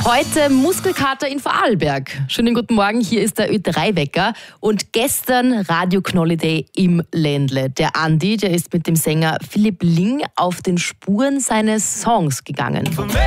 Heute Muskelkater in Vorarlberg. Schönen guten Morgen, hier ist der Ö3-Wecker. Und gestern Radio Knolli Day im Ländle. Der Andi, der ist mit dem Sänger Philipp Ling auf den Spuren seines Songs gegangen.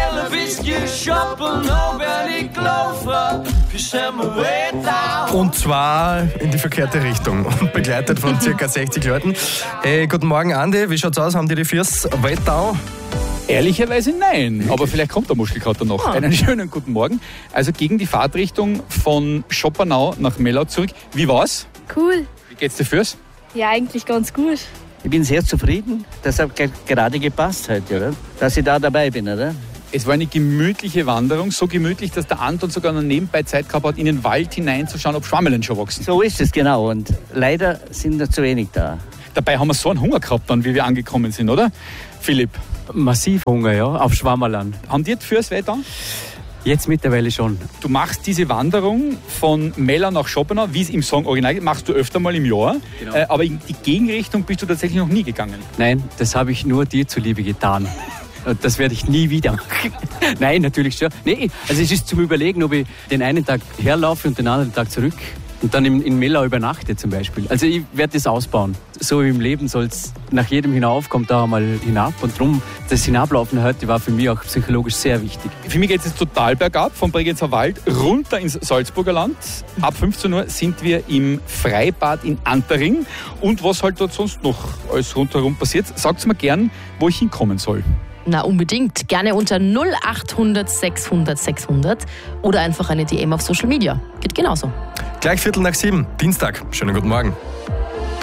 Und zwar in die verkehrte Richtung. Begleitet von ca. 60 Leuten. Hey, guten Morgen Andi, wie schaut's aus? Haben die Fürs Wettau? Ehrlicherweise nein, aber vielleicht kommt der Muskelkater noch. Einen schönen guten Morgen. Also gegen die Fahrtrichtung von Schoppernau nach Mellau zurück. Wie war's? Cool. Wie geht's dir fürs? Ja, eigentlich ganz gut. Ich bin sehr zufrieden. Das hat gerade gepasst heute, oder? Dass ich da dabei bin, oder? Es war eine gemütliche Wanderung, so gemütlich, dass der Anton sogar noch nebenbei Zeit gehabt hat, in den Wald hineinzuschauen, ob Schwammerln schon wachsen. So ist es, genau. Und leider sind noch zu wenig da. Dabei haben wir so einen Hunger gehabt, dann, wie wir angekommen sind, oder? Philipp? Massiv Hunger, ja, auf Schwammerland. Haben die fürs Wetter? Jetzt mittlerweile schon. Du machst diese Wanderung von Mellau nach Schoppernau, wie es im Song original geht, machst du öfter mal im Jahr. Genau. Aber in die Gegenrichtung bist du tatsächlich noch nie gegangen. Nein, das habe ich nur dir zuliebe getan. Und das werde ich nie wieder machen. Nein, natürlich schon. Nee, also es ist zum Überlegen, ob ich den einen Tag herlaufe und den anderen Tag zurück. Und dann in Mellau übernachte zum Beispiel. Also ich werde das ausbauen. So im Leben soll es nach jedem hinauf, kommt da mal hinab. Und darum, das Hinablaufen heute war für mich auch psychologisch sehr wichtig. Für mich geht es jetzt total bergab, vom Bregenzer Wald runter ins Salzburger Land. Ab 15 Uhr sind wir im Freibad in Antering. Und was halt dort sonst noch alles rundherum passiert, sagt mir gern, wo ich hinkommen soll. Na, unbedingt. Gerne unter 0800 600 600 oder einfach eine DM auf Social Media. Geht genauso. Gleich 6:15, Dienstag. Schönen guten Morgen.